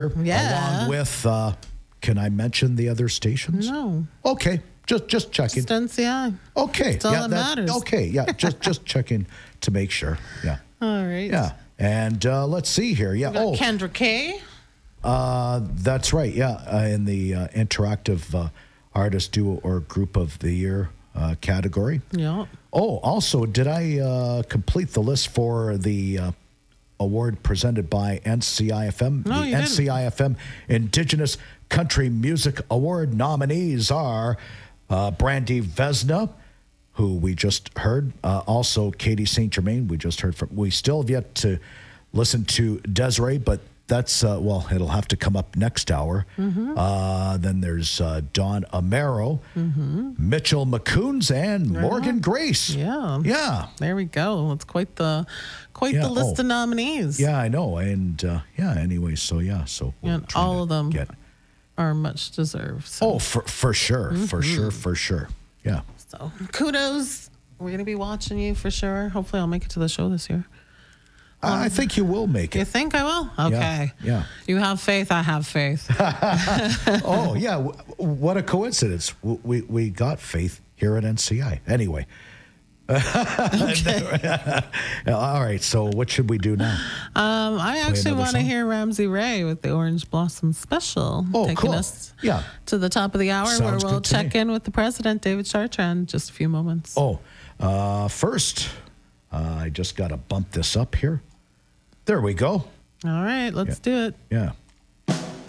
Yeah. Along with, can I mention the other stations? No. Okay, just checking. Just NCI. Okay, That's all that matters. Okay, yeah, just checking to make sure. Yeah, All right. yeah. And let's see here. Yeah. We got Kendra K. That's right. Yeah, in the interactive artist duo or group of the year category. Yeah. Oh, also, did I complete the list for the award presented by NCIFM? No, the you didn't. NCIFM Indigenous Country Music Award nominees are Brandy Vesna, who we just heard. Also, Katie St. Germain, we just heard from. We still have yet to listen to Desiree, but that's, well, it'll have to come up next hour. Then there's Dawn Amaro, Mitchell McCoons, and Morgan Grace. Yeah. Yeah. There we go. It's quite the list of nominees. Yeah, I know. And yeah, anyway, so yeah. So we'll And try all to of them get- are much deserved. So. Oh, for sure. For sure. Yeah. So kudos. We're going to be watching you for sure. Hopefully I'll make it to the show this year. I think you will make You it. think I will? Okay. Yeah. You have faith. I have faith. Oh, yeah. What a coincidence. We got Faith here at NCI. Anyway. All right. So what should we do now? I actually another want to song? hear Ramsey Ray with the Orange Blossom Special. Oh, taking cool. us Yeah. to the top of the hour Sounds where we'll good to check me. in with the president, David Chartrand, in just a few moments. Oh, first, I just got to bump this up here. There we go. All right, let's do it. Yeah.